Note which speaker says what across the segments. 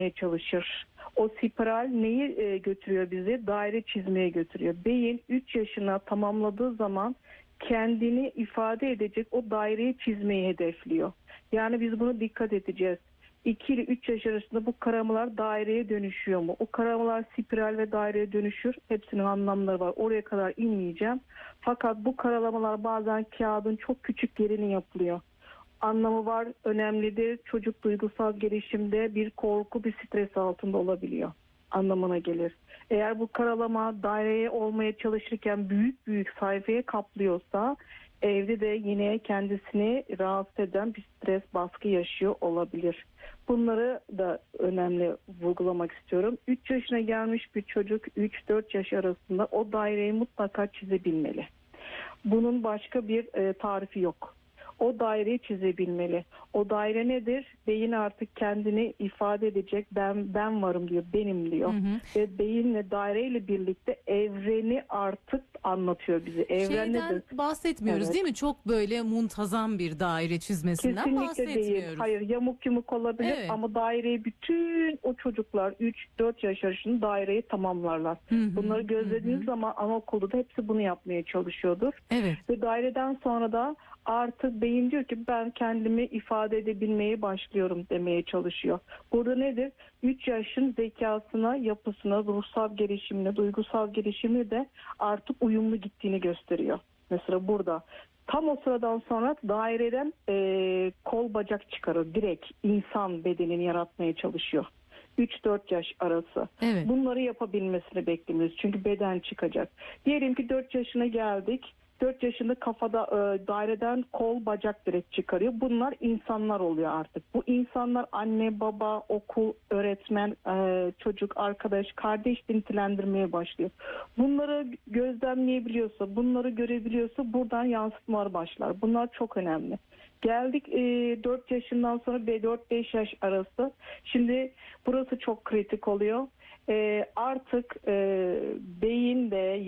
Speaker 1: çalışır. O spiral neyi götürüyor bizi? Daire çizmeye götürüyor. Beyin 3 yaşına tamamladığı zaman kendini ifade edecek o daireyi çizmeyi hedefliyor. Yani biz buna dikkat edeceğiz. 2 ile 3 yaş arasında bu karamalar daireye dönüşüyor mu? O karamalar spiral ve daireye dönüşür. Hepsinin anlamları var. Oraya kadar inmeyeceğim. Fakat bu karalamalar bazen kağıdın çok küçük yerini yapılıyor. Anlamı var, önemlidir. Çocuk duygusal gelişimde bir korku, bir stres altında olabiliyor anlamına gelir. Eğer bu karalama daireye olmaya çalışırken büyük büyük sayfaya kaplıyorsa evde de yine kendisini rahatsız eden bir stres baskı yaşıyor olabilir. Bunları da önemli vurgulamak istiyorum. 3 yaşına gelmiş bir çocuk 3-4 yaş arasında o daireyi mutlaka çizebilmeli. Bunun başka bir tarifi yok. O daireyi çizebilmeli. O daire nedir? Beyin artık kendini ifade edecek. Ben varım diyor, benim diyor. Hı hı. Ve beyinle daireyle birlikte evreni artık anlatıyor bize.
Speaker 2: Evren nedir? Bahsetmiyoruz, evet, değil mi? Çok böyle muntazam bir daire çizmesinden kesinlikle bahsetmiyoruz. Değil.
Speaker 1: Hayır, yamuk yumuk olabilir, evet, ama daireyi bütün o çocuklar 3-4 yaş arasında daireyi tamamlarlar. Hı hı. Bunları gözlediğiniz zaman anaokulda da hepsi bunu yapmaya çalışıyordur. Evet. Ve daireden sonra da artık beyin diyor ki ben kendimi ifade edebilmeye başlıyorum demeye çalışıyor. Burada nedir? 3 yaşın zekasına, yapısına, ruhsal gelişimine, duygusal gelişimine de artık uyumlu gittiğini gösteriyor. Mesela burada. Tam o sıradan sonra daireden kol bacak çıkarır. Direkt insan bedenini yaratmaya çalışıyor. 3-4 yaş arası. Evet. Bunları yapabilmesini bekliyoruz. Çünkü beden çıkacak. Diyelim ki 4 yaşına geldik. 4 yaşında kafada daireden kol bacak direkt çıkarıyor. Bunlar insanlar oluyor artık. Bu insanlar anne, baba, okul, öğretmen, çocuk, arkadaş, kardeş nitelendirmeye başlıyor. Bunları gözlemleyebiliyorsa, bunları görebiliyorsa buradan yansıtmalar başlar. Bunlar çok önemli. Geldik 4 yaşından sonra 4-5 yaş arası. Şimdi burası çok kritik oluyor. Artık beyin de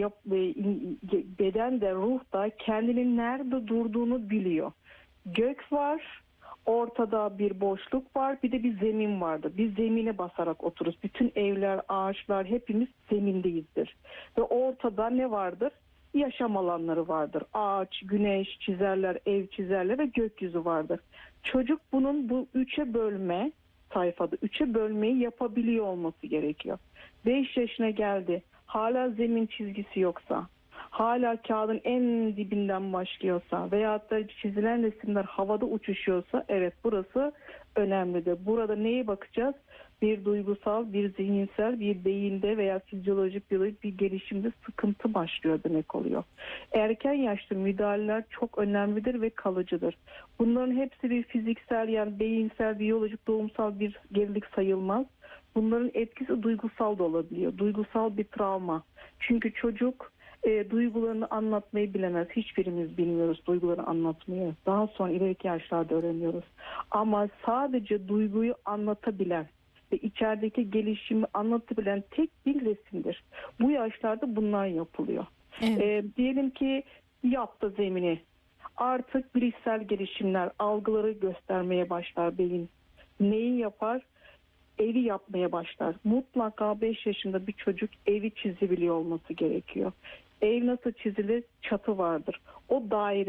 Speaker 1: beden de ruh da kendinin nerede durduğunu biliyor. Gök var, ortada bir boşluk var, bir de bir zemin vardır. Biz zemine basarak otururuz. Bütün evler, ağaçlar hepimiz zemindeyizdir. Ve ortada ne vardır? Yaşam alanları vardır. Ağaç, güneş çizerler, ev çizerler ve gökyüzü vardır. Çocuk bunun bu 3'e bölme sayfada 3'e bölmeyi yapabiliyor olması gerekiyor. 5 yaşına geldi. Hala zemin çizgisi yoksa, hala kağıdın en dibinden başlıyorsa veyahut da çizilen resimler havada uçuşuyorsa evet burası önemlidir. Burada neye bakacağız? Bir duygusal, bir zihinsel, bir beyinde veya fizyolojik bir gelişimde sıkıntı başlıyor demek oluyor. Erken yaşta müdahaleler çok önemlidir ve kalıcıdır. Bunların hepsi bir fiziksel yani beyinsel, biyolojik, doğumsal bir gerilik sayılmaz. Bunların etkisi duygusal da olabiliyor. Duygusal bir travma. Çünkü çocuk duygularını anlatmayı bilemez. Hiçbirimiz bilmiyoruz duygularını anlatmayı. Daha sonra ileriki yaşlarda öğreniyoruz. Ama sadece duyguyu anlatabilen ve içerideki gelişimi anlatabilen tek bir resimdir. Bu yaşlarda bunlar yapılıyor. Evet. Diyelim ki yaptı zemini. Artık bilişsel gelişimler, algıları göstermeye başlar beyin. Neyi yapar? Evi yapmaya başlar. Mutlaka 5 yaşında bir çocuk evi çizebiliyor olması gerekiyor. Ev nasıl çizilir? Çatı vardır. O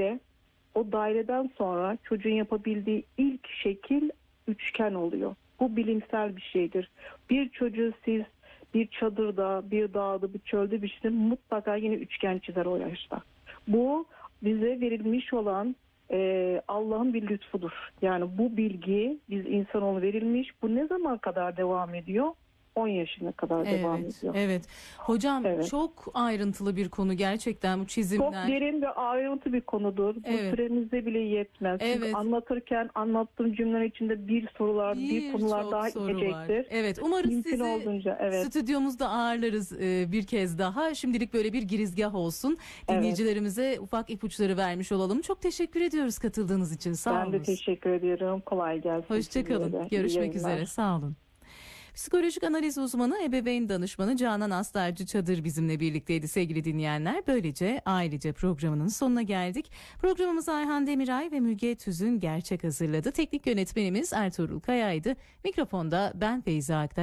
Speaker 1: daireden sonra çocuğun yapabildiği ilk şekil üçgen oluyor. Bu bilimsel bir şeydir. Bir çocuğu siz bir çadırda, bir dağda, bir çölde bir şeyde mutlaka yine üçgen çizer o yaşta. Bu bize verilmiş olan Allah'ın bir lütfudur. Yani bu bilgi biz insanoğlu verilmiş. Bu ne zaman kadar devam ediyor? 10 yaşına kadar devam ediyor.
Speaker 2: Evet. Hocam evet, çok ayrıntılı bir konu gerçekten bu çizimler.
Speaker 1: Çok derin ve ayrıntı bir konudur. Bu süremizde bile yetmez. Evet. Çünkü anlatırken anlattığım cümleler içinde bir konular daha inecektir.
Speaker 2: Evet. Umarız
Speaker 1: mümkün
Speaker 2: sizi
Speaker 1: olduğunca,
Speaker 2: stüdyomuzda ağırlarız bir kez daha. Şimdilik böyle bir girizgah olsun. Dinleyicilerimize ufak ipuçları vermiş olalım. Çok teşekkür ediyoruz katıldığınız için. Sağ olun.
Speaker 1: Ben de teşekkür ediyorum. Kolay gelsin.
Speaker 2: Hoşçakalın. Görüşmek üzere. Sağ olun. Psikolojik analiz uzmanı, ebeveyn danışmanı Canan Astarcı Çadır bizimle birlikteydi sevgili dinleyenler. Böylece Ailece programının sonuna geldik. Programımızı Ayhan Demiray ve Müge Tüzün Gerçek hazırladı. Teknik yönetmenimiz Ertuğrul Kaya'ydı. Mikrofonda ben Feyza Aktaş.